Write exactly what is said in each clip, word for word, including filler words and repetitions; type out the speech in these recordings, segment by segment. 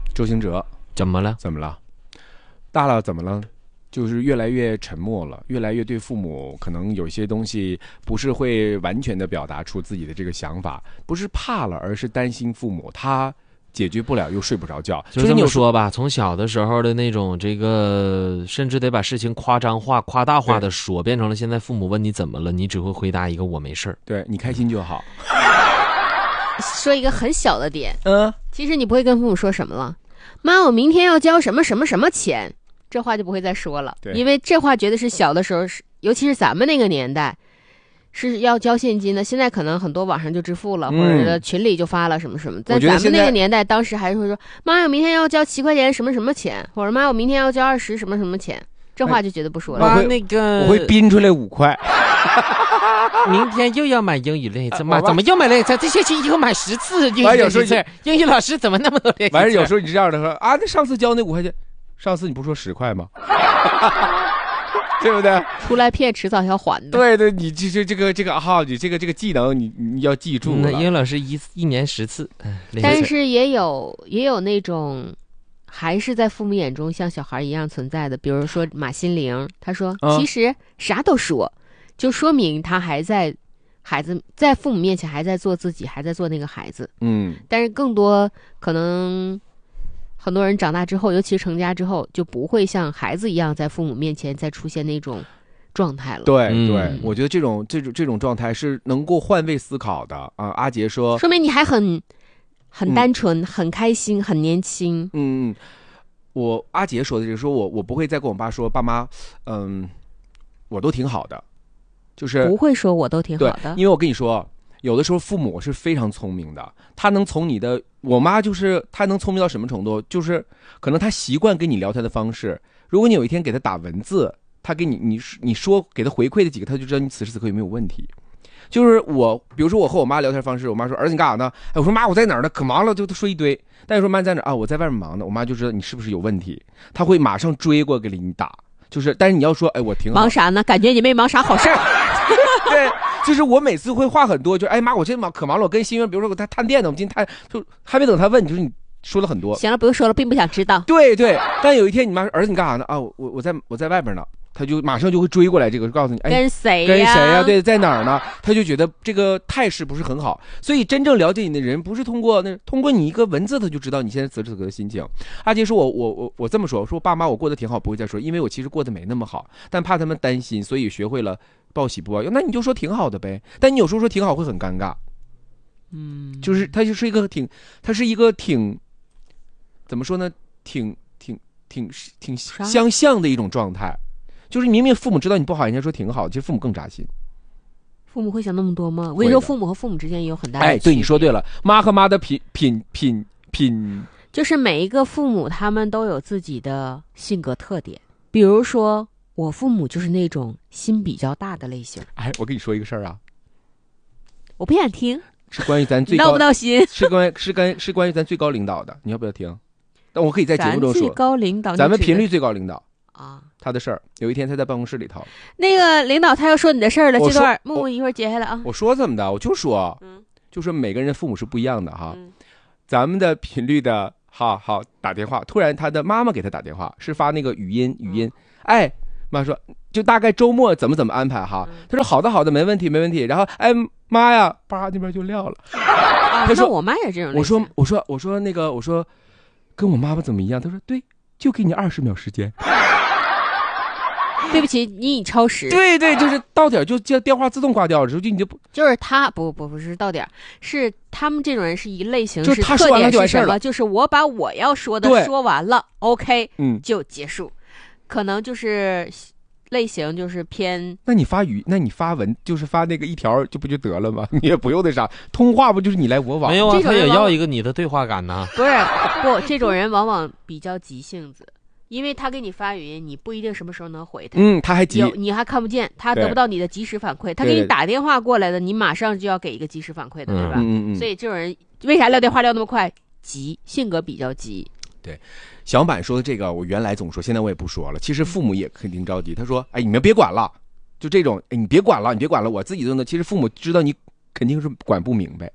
周兴哲怎么了？ 怎么了？大了怎么了？就是越来越沉默了，越来越对父母可能有些东西不是会完全的表达出自己的这个想法，不是怕了，而是担心父母他解决不了又睡不着觉。 就这么说吧，从小的时候的那种这个，甚至得把事情夸张化、夸大化的说，变成了现在父母问你怎么了，你只会回答一个我没事儿， 对你开心就好。 说一个很小的点， 嗯， 其实你不会跟父母说什么了，妈，我明天要交什么什么什么钱。这话就不会再说了，因为这话觉得是小的时候，尤其是咱们那个年代，是要交现金的。现在可能很多网上就支付了，嗯、或者群里就发了什么什么。在咱们那个年代，当时还是会说，妈，我明天要交七块钱什么什么钱，或者妈，我明天要交二十什么什么钱。这话就觉得不说了。 妈， 那个我会编出来五块。 明天又要买英语练习，妈怎么又买练习？这学期又买十次英语练习册，英语老师怎么那么多练习？ 完事有时候你这样的说啊，那上次交那五块钱。上次你不说十块吗？对不对？ 出来骗迟早要还的。 对对，你这这这个这个哈，你这个这个技能你你要记住了。 那英语老师一一年十次， 但是也有也有那种还是在父母眼中像小孩一样存在的，比如说马心凌，他说、嗯、其实啥都说，就说明他还在孩子在父母面前还在做自己，还在做那个孩子。 嗯， 但是更多可能。很多人长大之后，尤其是成家之后，就不会像孩子一样在父母面前再出现那种状态了。 对对、嗯，我觉得这种这种这种状态是能够换位思考的啊。阿杰说， 说明你还很很单纯、嗯、很开心、很年轻。 嗯，我阿杰说的就是说我我不会再跟我爸说，爸妈，嗯，我都挺好的，就是不会说我都挺好的， 因为我跟你说。有的时候父母是非常聪明的，他能从你的，我妈就是她能聪明到什么程度，就是可能她习惯跟你聊天的方式，如果你有一天给她打文字，她给你你你说给她回馈的几个，她就知道你此时此刻有没有问题。就是我比如说我和我妈聊天方式，我妈说儿子你干啥呢？哎，我说妈我在哪儿呢？可忙了，就说一堆。但是说妈在哪啊？我在外面忙呢。我妈就知道你是不是有问题，她会马上追过给你打。就是但是你要说哎我挺好忙啥呢？感觉你没忙啥好事儿。 对，就是我每次会话很多，就哎妈，我这忙可忙了，我跟新月，比如说他探店呢，我们今天探，就还没等他问，就是你说了很多。 行了，不用说了，并不想知道。 对对，但有一天你妈说儿子你干啥呢？啊，我我在我在外边呢，他就马上就会追过来，这个告诉你，哎， 跟谁呀？ 跟谁呀？对，在哪儿呢？他就觉得这个态势不是很好，所以真正了解你的人，不是通过那通过你一个文字，他就知道你现在此时此刻的心情。阿杰说我我我我这么说，说爸妈我过得挺好，不会再说，因为我其实过得没那么好，但怕他们担心，所以学会了。报喜不报忧，那你就说挺好的呗。但你有时候说挺好会很尴尬， 嗯， 就是它就是一个挺，它是一个挺，怎么说呢？挺挺挺挺相像的一种状态。就是明明父母知道你不好，人家说挺好，其实父母更扎心。 父母会想那么多吗？我跟你说，父母和父母之间也有很大的哎，对，你说对了，妈和妈的品品品品， 就是每一个父母他们都有自己的性格特点，比如说。我父母就是那种心比较大的类型。 哎，我跟你说一个事儿啊， 我不想听， 是关于咱最高闹不闹心？ 是关于是关是关于咱最高领导的，你要不要听？但我可以在节目中说。 最高领导， 咱们频率最高领导啊， 他的事儿。有一天他在办公室里头， 那个领导他要说你的事儿了，这段木木一会儿接下来啊。 我说怎么的？我就说，嗯，就说每个人的父母是不一样的哈。嗯、咱们的频率的，好好打电话，突然他的妈妈给他打电话，是发那个语音语音，嗯、哎。妈说，就大概周末怎么怎么安排哈？嗯、他说好的好的，没问题没问题。然后哎妈呀，叭那边就撂了。 啊、他说我妈也这种。 我说我说我说那个我说，跟我妈妈怎么一样？他说对，就给你二十秒时间。 对不起，你已超时。 对对，就是到点就叫电话自动挂掉了，之后就你就不就是他不不不是到点，是他们这种人是一类型， 就是他说完了就完事儿了。 就是我把我要说的说完了 ，OK， 嗯， 就结束。可能就是类型就是偏， 那你发语，那你发文就是发那个一条就不就得了吗？你也不用那啥，通话不就是你来我往？ 没有啊，他也要一个你的对话感呢。 不是不，这种人往往比较急性子，因为他给你发语音，你不一定什么时候能回他。 嗯，他还急， 你还看不见，他得不到你的及时反馈。他给你打电话过来的，你马上就要给一个及时反馈的，对吧？ 嗯嗯嗯。 所以这种人为啥撂电话撂那么快？急，性格比较急。 对。小满说的这个，我原来总说，现在我也不说了。其实父母也肯定着急。他说：“哎，你们别管了，就这种，哎，你别管了，你别管了，我自己都能。”其实父母知道你肯定是管不明白，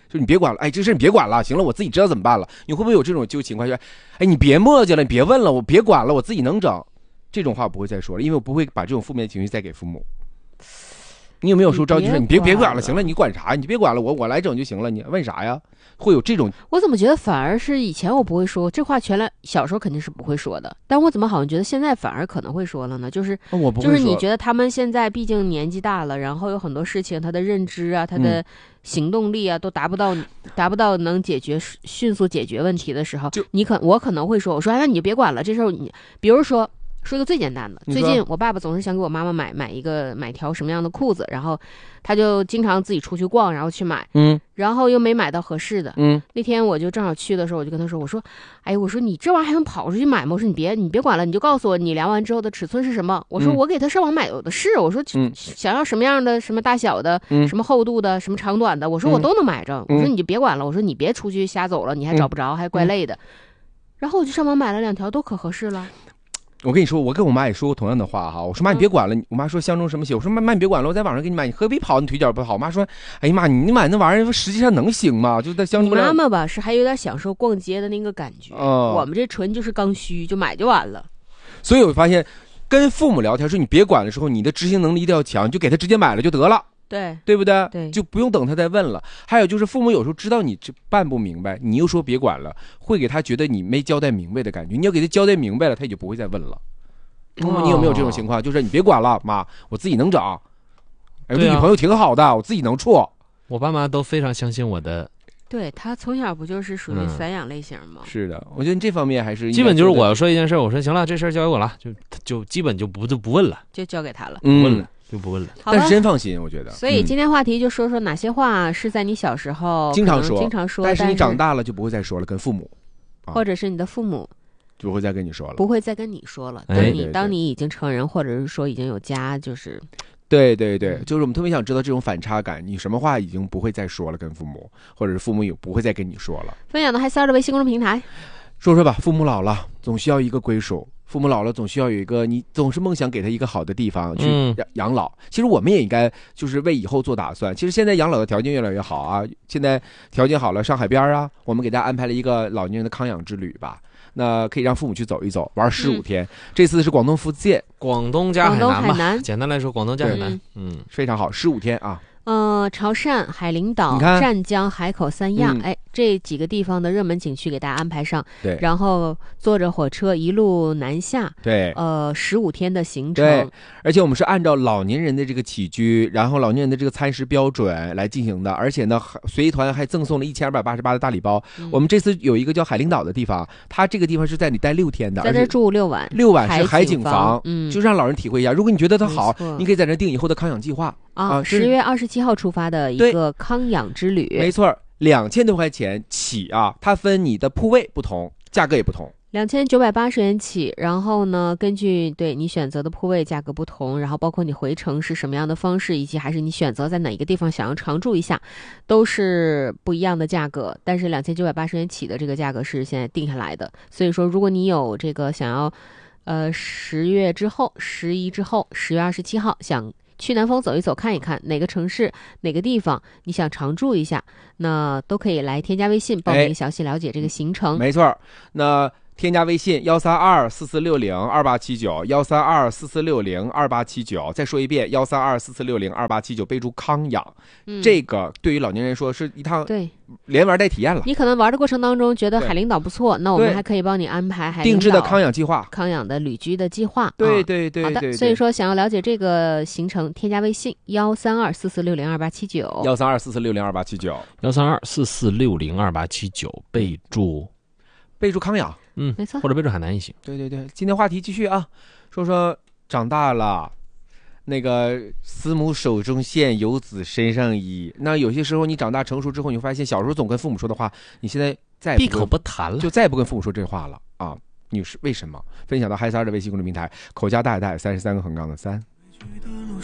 就你别管了，哎，这事你别管了，行了，我自己知道怎么办了。你会不会有这种就情况下，哎，你别磨叽了，你别问了，我别管了，我自己能整。这种话我不会再说了，因为我不会把这种负面情绪再给父母。你有没有说着急说你别别管了，行了，你管啥？你别管了，我我来整就行了，你问啥呀？会有这种？ 我怎么觉得反而是以前我不会说这话，全来小时候肯定是不会说的，但我怎么好像觉得现在反而可能会说了呢？就是我不会说， 就是你觉得他们现在毕竟年纪大了，然后有很多事情他的认知啊，他的行动力啊，都达不到达不到能解决迅速解决问题的时候， 就你可我可能会说，我说哎，那你就别管了，这时候你比如说。说一个最简单的，最近我爸爸总是想给我妈妈买买一个买条什么样的裤子，然后他就经常自己出去逛，然后去买， 嗯， 然后又没买到合适的， 嗯， 那天我就正好去的时候，我就跟他说，我说，哎，我说你这玩意儿还用跑出去买吗？我说你别你别管了，你就告诉我你量完之后的尺寸是什么。我说我给他上网买有的是，我说、嗯、想要什么样的什么大小的、嗯、什么厚度的什么长短的，我说我都能买着。嗯、我说你就别管了，我说你别出去瞎走了，你还找不着，嗯、还怪累的。然后我就上网买了两条，都可合适了。 我跟你说，我跟我妈也说过同样的话哈。我说妈，你别管了。嗯、我妈说相中什么鞋，我说妈妈你别管了，我在网上给你买，你何必跑？你腿脚不好。我妈说，哎呀妈，你买那玩意儿实际上能行吗？就在相中不了。 你妈妈吧是还有点享受逛街的那个感觉，哦、我们这纯就是刚需，就买就完了。 所以我发现，跟父母聊天说你别管的时候，你的执行能力一定要强，就给他直接买了就得了。 对对不对？ 对， 就不用等他再问了。还有就是父母有时候知道你这办不明白，你又说别管了，会给他觉得你没交代明白的感觉。你要给他交代明白了，他也就不会再问了。哦、你有没有这种情况？就是你别管了，妈，我自己能整。哎，我这女朋友挺好的，我自己能处。 我爸妈都非常相信我的。 对，他从小不就是属于散养类型吗？ 嗯、是的，我觉得这方面还是基本就是我要说一件事，我说行了，这事儿交给我了，就就基本就不就不问了， 就交给他了， 嗯、 不问了。就不问了， 但是真放心，我觉得。 所以今天话题就说说哪些话是在你小时候经常说， 经常说， 但是你长大了就不会再说了，跟父母， 啊、或者是你的父母就不会再跟你说了， 不会再跟你说了。当你、哎、对对对当你已经成人，或者是说已经有家，就是对对对，就是我们特别想知道这种反差感，你什么话已经不会再说了，跟父母，或者是父母也不会再跟你说了。 分享的还三的微信公众平台， 说说吧，父母老了总需要一个归属。父母老了总需要有一个，你总是梦想给他一个好的地方去养老、嗯、其实我们也应该就是为以后做打算。其实现在养老的条件越来越好啊，现在条件好了，上海边啊，我们给大家安排了一个老年人的康养之旅吧，那可以让父母去走一走，玩十五天、嗯、这次是广东福建广东加海南吧， 海南简单来说广东加海南，嗯， 非常好，十五天啊。 呃，潮汕、海陵岛、湛江、海口三亚、嗯，哎，这几个地方的热门景区给大家安排上。 对， 然后坐着火车一路南下。 对， 呃，十五天的行程。 对，而且我们是按照老年人的这个起居，然后老年人的这个餐食标准来进行的，而且呢，随团还赠送了一千二百八十八的大礼包、嗯。我们这次有一个叫海陵岛的地方，它这个地方是在你待六天的， 在这住六晚， 六晚是海景房， 嗯， 就让老人体会一下。如果你觉得它好，你可以在这定以后的康养计划。 啊，十月二十七号出发的一个康养之旅， 没错，两千多块钱起啊，它分你的铺位不同，价格也不同。 两千九百八十元起，然后呢，根据对你选择的铺位价格不同，然后包括你回程是什么样的方式，以及还是你选择在哪一个地方想要常住一下，都是不一样的价格。但是两千九百八十元起的这个价格是现在定下来的，所以说如果你有这个想要，呃，十月之后、十一之后、十月二十七号想。去南丰走一走看一看，哪个城市哪个地方你想常住一下，那都可以来添加微信报名详细了解这个行程。 哎、没错，那添加微信幺三二四四六零二八七九幺三二四四六零二八七九，再说一遍幺三二四四六零二八七九，备注康养、嗯。这个对于老年人说是一趟对连玩带体验了。 你可能玩的过程当中觉得海陵岛不错，那我们还可以帮你安排海陵岛定制的康养计划、 康养的旅居的计划。 对对 对, 对, 对, 对, 对, 对, 对，好的。所以说想要了解这个行程，添加微信幺三二四四六零二八七九幺三二四四六零二八七九幺三二四四六零二八七九，备注备注康养。 嗯， 没错， 或者备注海南也行。 对对对，今天话题继续啊，说说长大了，那个慈母手中线，游子身上衣。那有些时候你长大成熟之后，你会发现小时候总跟父母说的话，你现在再闭口不谈了， 就再也不跟父母说这话了啊！你是为什么？分享到嗨三的微信公众平台，口加大海大海三十三个横杠的三。